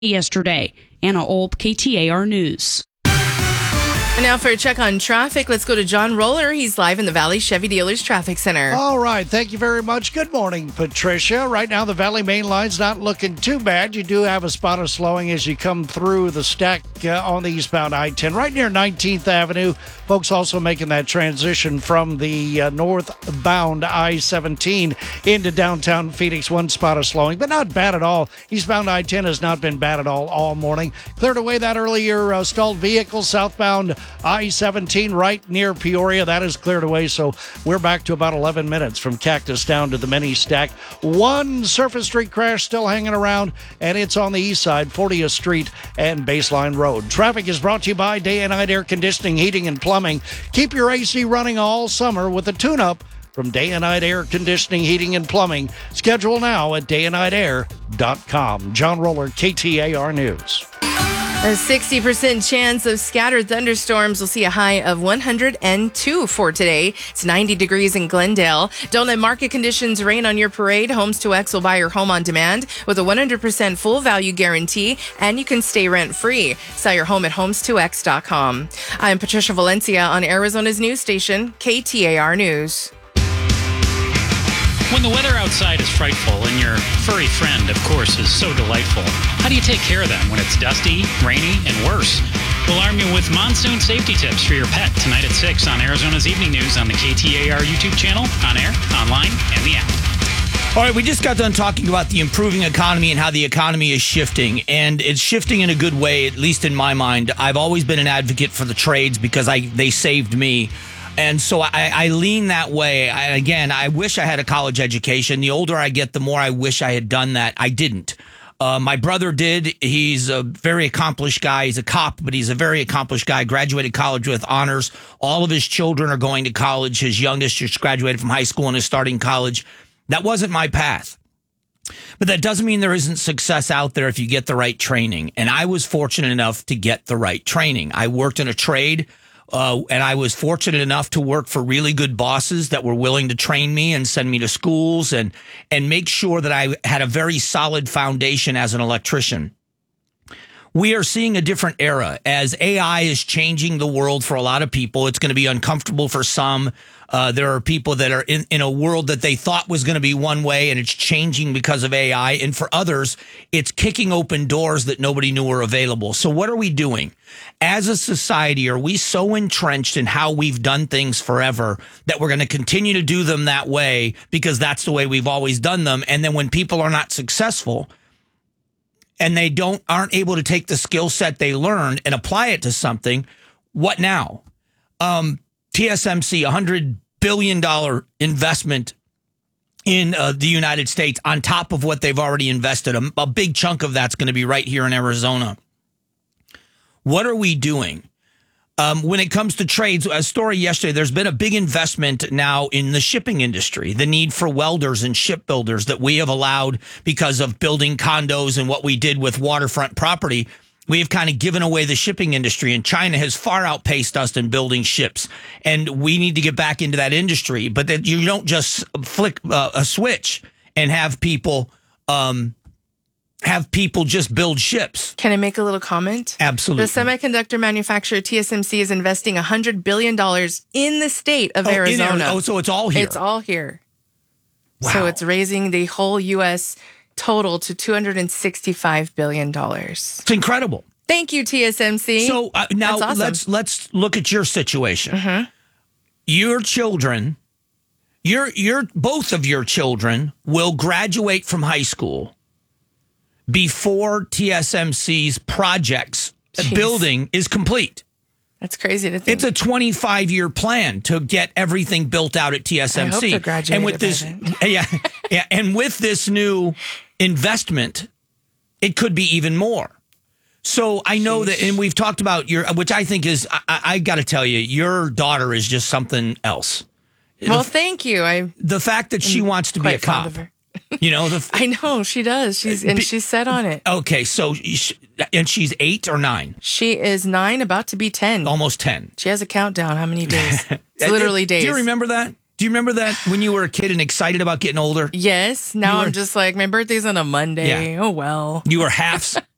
yesterday. Anna Olp, KTAR News. And now for a check on traffic, let's go to John Roller. He's live in the Valley Chevy Dealers Traffic Center. All right. Thank you very much. Good morning, Patricia. Right now, the Valley main line's not looking too bad. You do have a spot of slowing as you come through the stack on the eastbound I-10, right near 19th Avenue. Folks also making that transition from the northbound I-17 into downtown Phoenix. One spot of slowing, but not bad at all. Eastbound I-10 has not been bad at all morning. Cleared away that earlier stalled vehicle southbound I-17 right near Peoria. That is cleared away, so we're back to about 11 minutes from Cactus down to the mini stack. One surface street crash still hanging around, and it's on the east side, 40th Street and Baseline Road. Traffic is brought to you by Day and Night Air Conditioning, Heating, and Plumbing. Keep your AC running all summer with a tune-up from Day and Night Air Conditioning, Heating, and Plumbing. Schedule now at dayandnightair.com. John Roller, KTAR News. A 60% chance of scattered thunderstorms. We'll see a high of 102 for today. It's 90 degrees in Glendale. Don't let market conditions rain on your parade. Homes 2X will buy your home on demand with a 100% full value guarantee, and you can stay rent-free. Sell your home at homes2x.com. I'm Patricia Valencia on Arizona's news station, KTAR News. When the weather outside is frightful and your furry friend, of course, is so delightful, how do you take care of them when it's dusty, rainy, and worse? We'll arm you with monsoon safety tips for your pet tonight at 6 on Arizona's Evening News on the KTAR YouTube channel, on air, online, and the app. All right, we just got done talking about the improving economy and how the economy is shifting, and it's shifting in a good way, at least in my mind. I've always been an advocate for the trades because they saved me. And so I lean that way. I wish I had a college education. The older I get, the more I wish I had done that. I didn't. My brother did. He's a very accomplished guy. He's a cop, but he's a very accomplished guy. Graduated college with honors. All of his children are going to college. His youngest just graduated from high school and is starting college. That wasn't my path. But that doesn't mean there isn't success out there if you get the right training. And I was fortunate enough to get the right training. I worked in a trade. And I was fortunate enough to work for really good bosses that were willing to train me and send me to schools and make sure that I had a very solid foundation as an electrician. We are seeing a different era as AI is changing the world for a lot of people. It's going to be uncomfortable for some. There are people that are in a world that they thought was going to be one way and it's changing because of AI. And for others, it's kicking open doors that nobody knew were available. So what are we doing? As a society, are we so entrenched in how we've done things forever that we're going to continue to do them that way because that's the way we've always done them? And then when people are not successful and they aren't able to take the skill set they learned and apply it to something, what now? TSMC, $100 billion investment in the United States on top of what they've already invested. A big chunk of that's going to be right here in Arizona. What are we doing? When it comes to trades, a story yesterday, there's been a big investment now in the shipping industry, the need for welders and shipbuilders that we have allowed because of building condos and what we did with waterfront property. We have kind of given away the shipping industry, and China has far outpaced us in building ships. And we need to get back into that industry. But that you don't just flick a switch and have people just build ships. Can I make a little comment? Absolutely. The semiconductor manufacturer TSMC is investing $100 billion in the state of Arizona. So it's all here. It's all here. Wow. So it's raising the whole U.S. total to $265 billion. It's incredible. Thank you, TSMC. So now awesome. let's look at your situation. Mm-hmm. Your children, both of your children will graduate from high school before TSMC's projects building is complete. That's crazy to think. It's a 25-year plan to get everything built out at TSMC. I hope they're graduated and with this, and with this new investment, it could be even more. So I know that, and we've talked about which I think is, I got to tell you, your daughter is just something else. Well, thank you. The fact that she wants to be a cop. You know, I know she does. She's set on it. Okay, so and she's 8 or 9. She is 9, about to be 10. Almost 10. She has a countdown. How many days? It's literally days. Do you remember that? Do you remember that when you were a kid and excited about getting older? Yes. Now I'm just like, my birthday's on a Monday. Yeah. Oh well. You were half